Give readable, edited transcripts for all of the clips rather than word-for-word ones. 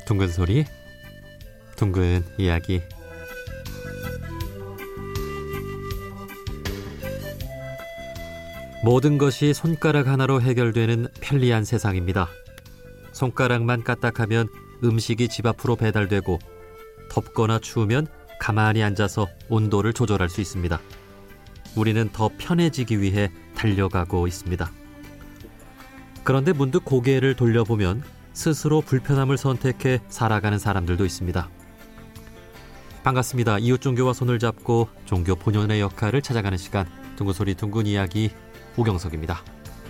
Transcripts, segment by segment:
둥근 소리, 둥근 이야기. 모든 것이 손가락 하나로 해결되는 편리한 세상입니다. 손가락만 까딱하면 음식이 집 앞으로 배달되고, 덥거나 추우면 가만히 앉아서 온도를 조절할 수 있습니다. 우리는 더 편해지기 위해 달려가고 있습니다. 그런데 문득 고개를 돌려보면 스스로 불편함을 선택해 살아가는 사람들도 있습니다. 반갑습니다. 이웃 종교와 손을 잡고 종교 본연의 역할을 찾아가는 시간, 둥근 소리 둥근 이야기, 오경석입니다.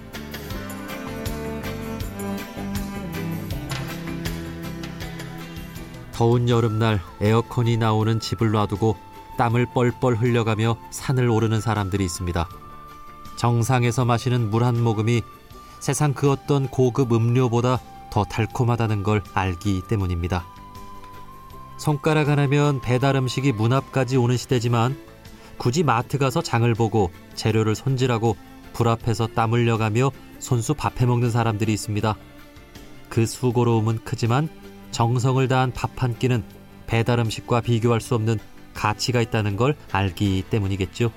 더운 여름날 에어컨이 나오는 집을 놔두고 땀을 뻘뻘 흘려가며 산을 오르는 사람들이 있습니다. 정상에서 마시는 물 한 모금이 세상 그 어떤 고급 음료보다 더 달콤하다는 걸 알기 때문입니다. 손가락 하나면 배달 음식이 문 앞까지 오는 시대지만, 굳이 마트 가서 장을 보고 재료를 손질하고 불 앞에서 땀 흘려가며 손수 밥 해먹는 사람들이 있습니다. 그 수고로움은 크지만 정성을 다한 밥 한 끼는 배달 음식과 비교할 수 없는 가치가 있다는 걸 알기 때문이겠죠.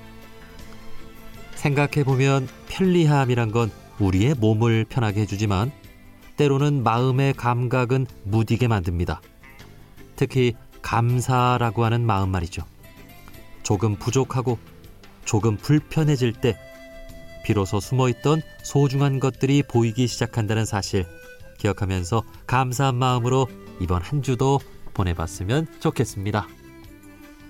생각해보면 편리함이란 건 우리의 몸을 편하게 해주지만 때로는 마음의 감각은 무디게 만듭니다. 특히 감사라고 하는 마음 말이죠. 조금 부족하고 조금 불편해질 때 비로소 숨어있던 소중한 것들이 보이기 시작한다는 사실 기억하면서 감사한 마음으로 이번 한 주도 보내봤으면 좋겠습니다.